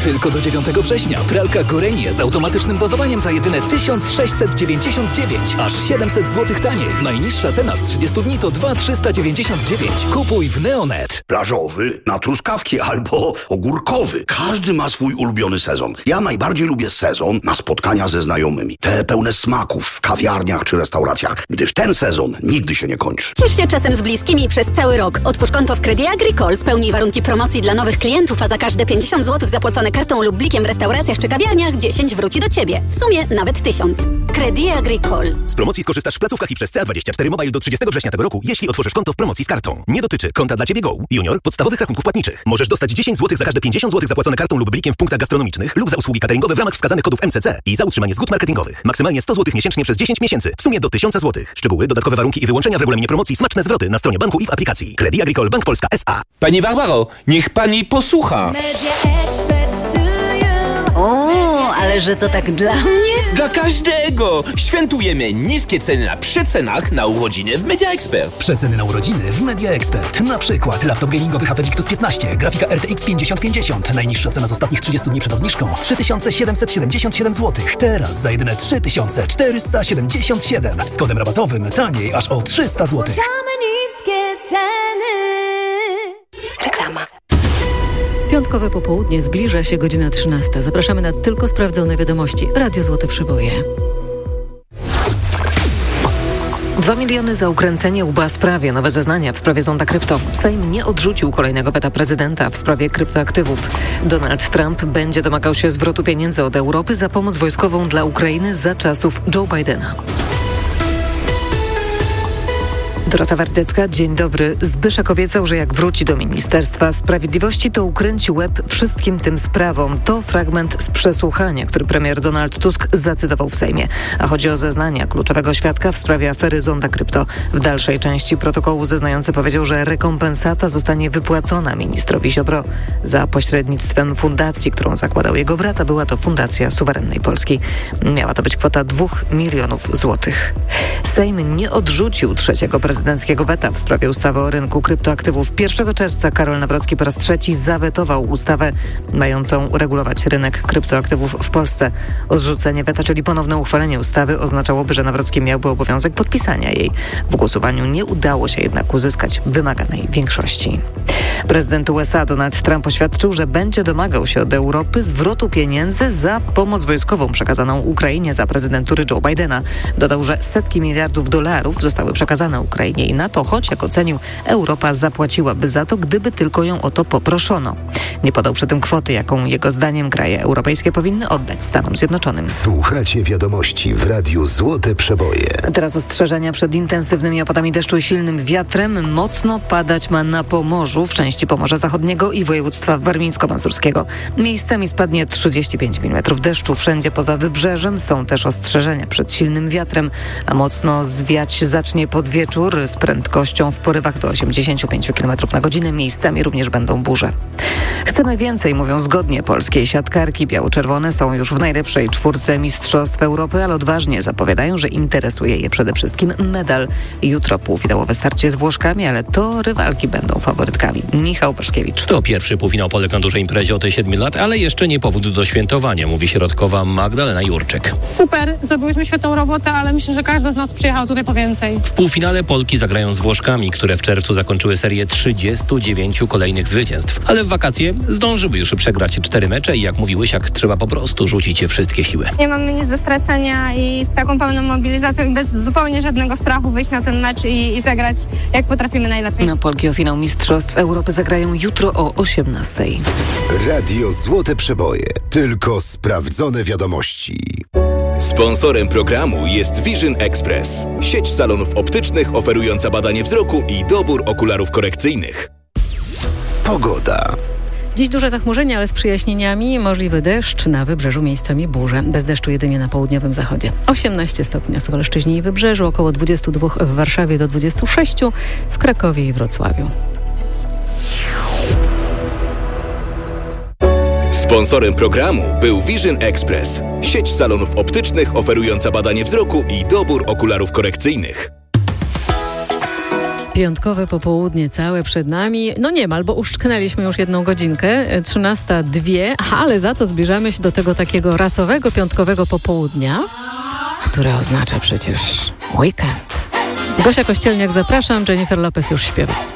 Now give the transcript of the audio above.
Tylko do 9 września pralka Gorenie z automatycznym dozowaniem za jedyne 1699. Aż 700 zł taniej. Najniższa cena z 30 dni to 2399. Kupuj w Neonet. Plażowy, na truskawki albo ogórkowy. Każdy ma swój ulubiony sezon. Ja najbardziej lubię sezon na spotkania ze znajomymi. Te pełne smaków w kawiarniach czy restauracjach, gdyż ten sezon nigdy się nie kończy. Ciesz się czasem z bliskimi przez cały rok. Otwórz konto w Credit Agricole, spełnij warunki promocji dla nowych klientów, a za każde 50 zł zapłacone kartą lub blikiem w restauracjach czy kawiarniach 10 wróci do Ciebie. W sumie nawet 1000. Credit Agricole. Z promocji skorzystasz w placówkach i przez CA24 Mobile do 30 września tego roku, jeśli otworzysz konto w promocji z kartą. Nie dotyczy konta dla Ciebie Go, Junior, podstawowych rachunków płatniczych. Możesz dostać 10 zł za każde 50 zł zapłacone kartą lub blikiem w punktach gastronomicznych lub za usługi cateringowe w ramach wskazanych kodów MCC i za utrzymanie zgód marketingowych. Maksymalnie 100 zł miesięcznie przez 10 miesięcy. W sumie do 1000 zł. Szczegóły, dodatkowe warunki i wyłączenia w regulaminie promocji, smaczne zwroty na stronie banku i w aplikacji. Credit Agricole Bank Polska S.A. Pani Barbaro, niech pani posłucha. O, ale że to tak dla mnie? Dla każdego! Świętujemy niskie ceny na przecenach na urodziny w Media Expert. Przeceny na urodziny w Media Expert. Na przykład laptop gamingowy HP Victus 15, grafika RTX 5050. Najniższa cena z ostatnich 30 dni przed obniżką 3777 zł. Teraz za jedyne 3477. Z kodem rabatowym taniej aż o 300 zł. Niskie ceny. Reklama. Piątkowe popołudnie, zbliża się godzina 13. Zapraszamy na tylko sprawdzone wiadomości. Radio Złote Przyboje. 2 miliony za ukręcenie łba sprawie. Nowe zeznania w sprawie zonda krypto. Sejm nie odrzucił kolejnego weta prezydenta w sprawie kryptoaktywów. Donald Trump będzie domagał się zwrotu pieniędzy od Europy za pomoc wojskową dla Ukrainy za czasów Joe Bidena. Dorota Wardecka, dzień dobry. Zbyszek obiecał, że jak wróci do Ministerstwa Sprawiedliwości, to ukręci łeb wszystkim tym sprawom. To fragment z przesłuchania, który premier Donald Tusk zacytował w Sejmie. A chodzi o zeznania kluczowego świadka w sprawie afery zonda krypto. W dalszej części protokołu zeznający powiedział, że rekompensata zostanie wypłacona ministrowi Ziobro za pośrednictwem fundacji, którą zakładał jego brat, a była to Fundacja Suwerennej Polski. Miała to być kwota 2 milionów złotych. Sejm nie odrzucił trzeciego prezydenckiego weta w sprawie ustawy o rynku kryptoaktywów. 1 czerwca Karol Nawrocki po raz trzeci zawetował ustawę mającą regulować rynek kryptoaktywów w Polsce. Odrzucenie weta, czyli ponowne uchwalenie ustawy, oznaczałoby, że Nawrocki miałby obowiązek podpisania jej. W głosowaniu nie udało się jednak uzyskać wymaganej większości. Prezydent USA Donald Trump oświadczył, że będzie domagał się od Europy zwrotu pieniędzy za pomoc wojskową przekazaną Ukrainie za prezydentury Joe Bidena. Dodał, że setki miliardów dolarów zostały przekazane Ukrainie i na to, choć jak ocenił, Europa zapłaciłaby za to, gdyby tylko ją o to poproszono. Nie podał przy tym kwoty, jaką jego zdaniem kraje europejskie powinny oddać Stanom Zjednoczonym. Słuchacie wiadomości w Radiu Złote Przeboje. Teraz ostrzeżenia przed intensywnymi opadami deszczu i silnym wiatrem. Mocno padać ma na Pomorzu, w części Pomorza Zachodniego i województwa warmińsko-mazurskiego. Miejscami spadnie 35 mm deszczu. Wszędzie poza wybrzeżem są też ostrzeżenia przed silnym wiatrem, a mocno zwiać zacznie pod wieczór z prędkością w porywach do 85 km na godzinę. Miejscami również będą burze. Chcemy więcej, mówią zgodnie polskie siatkarki. Biało-czerwone są już w najlepszej czwórce Mistrzostw Europy, ale odważnie zapowiadają, że interesuje je przede wszystkim medal. Jutro półfinałowe starcie z Włoszkami, ale to rywalki będą faworytkami. Michał Waszkiewicz. To pierwszy półfinał Polek na dużej imprezie od 7 lat, ale jeszcze nie powód do świętowania, mówi środkowa Magdalena Jurczyk. Super, zrobiłyśmy świetną robotę, ale myślę, że każdy z nas przyjechał tutaj po więcej. W półfinale Polki zagrają z Włoszkami, które w czerwcu zakończyły serię 39 kolejnych zwycięstw. Ale w wakacje zdążyły już przegrać 4 mecze i jak mówi Łysiak, trzeba po prostu rzucić wszystkie siły. Nie mamy nic do stracenia i z taką pełną mobilizacją i bez zupełnie żadnego strachu wyjść na ten mecz i zagrać jak potrafimy najlepiej. Na Polki o finał Mistrzostw Europy zagrają jutro o 18:00. Radio Złote Przeboje. Tylko sprawdzone wiadomości. Sponsorem programu jest Vision Express, sieć salonów optycznych oferująca badanie wzroku i dobór okularów korekcyjnych. Pogoda. Dziś duże zachmurzenie, ale z przyjaśnieniami, możliwy deszcz, na wybrzeżu miejscami burze. Bez deszczu jedynie na południowym zachodzie. 18 stopni na Suwalszczyźnie i Wybrzeżu, około 22 w Warszawie do 26 w Krakowie i Wrocławiu. Sponsorem programu był Vision Express, sieć salonów optycznych oferująca badanie wzroku i dobór okularów korekcyjnych. Piątkowe popołudnie całe przed nami. No niemal, bo uszczknęliśmy już 1 godzinkę, 13:02, ale za to zbliżamy się do tego takiego rasowego piątkowego popołudnia, które oznacza przecież weekend. Gosia Kościelniak, zapraszam, Jennifer Lopez już śpiewa.